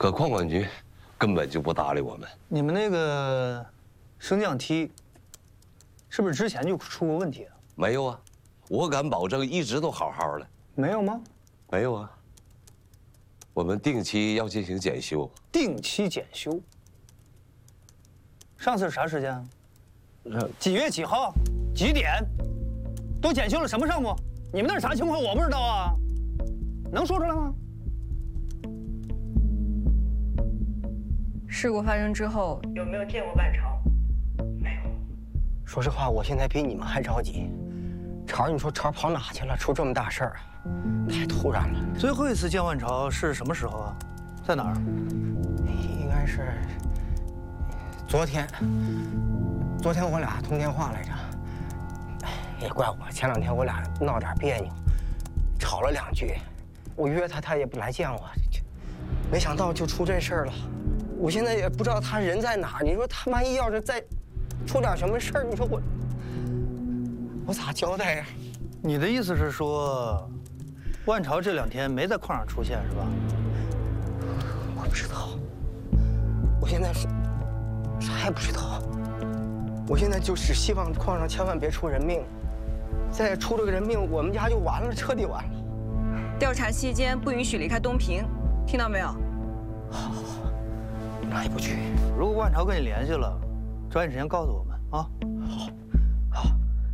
可矿管局根本就不搭理我们。 你们那个升降梯，是不是之前就出过问题啊？ 没有啊，我敢保证一直都好好的。 没有吗？ 没有啊，我们定期要进行检修。 定期检修。上次是啥时间啊？几月几号？几点？都检修了什么项目？你们那是啥情况？我不知道啊，能说出来吗？ 事故发生之后，有没有见过万朝？ 没有。说实话，我现在比你们还着急。潮，你说潮跑哪去了？出这么大事儿，太突然了。 最后一次见万朝是什么时候啊？在哪儿？ 应该是昨天。昨天我俩通电话来着。也怪我，前2天我俩闹点别扭，吵了2句。我约他，他也不来见我，没想到就出这事儿了。我现在也不知道他人在哪儿。你说他万一要是再出点什么事儿，你说我咋交代呀？ 你的意思是说，万朝这2天没在矿上出现是吧？ 我不知道，我现在啥也不知道。我现在就只希望矿上千万别出人命，再出这个人命，我们家就完了，彻底完了。 调查期间不允许离开东平，听到没有？ 好，哪也不去。 如果万朝跟你联系了，抓紧时间告诉我们啊。 好。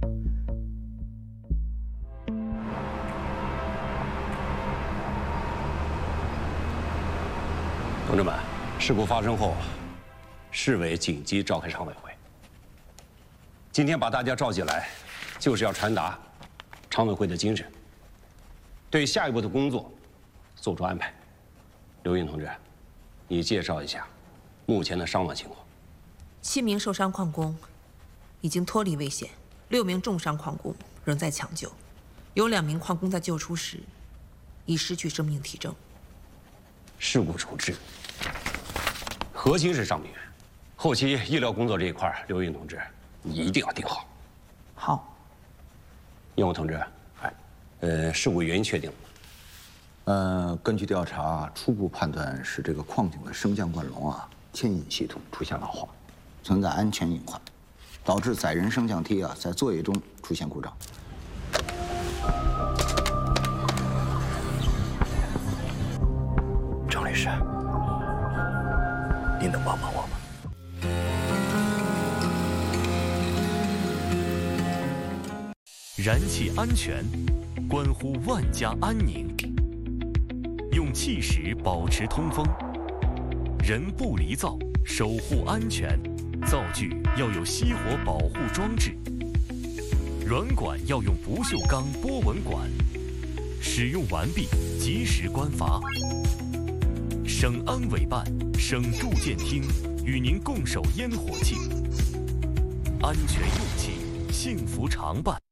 同志们，事故发生后，市委紧急召开常委会。今天把大家召集来，就是要传达常委会的精神，对下一步的工作做出安排。刘云同志，你介绍一下目前的伤亡情况。 7名受伤矿工已经脱离危险，6名重伤矿工仍在抢救，有2名矿工在救出时已失去生命体征。 事故处置核心是伤病，后期医疗工作这一块，刘云同志你一定要盯好。 好。 英武同志，事故原因确定了吗？ 根据调查，初步判断是这个矿井的升降灌笼牵引系统出现老化，存在安全隐患，导致载人升降梯在作业中出现故障。 张律师，您能帮帮我吗？ 燃气安全关乎万家安宁，用气石保持通风，人不离灶，守护安全。灶具要有熄火保护装置，软管要用不锈钢波纹管，使用完毕及时关阀。省安委办、省住建厅与您共守烟火气，安全用气，幸福常伴。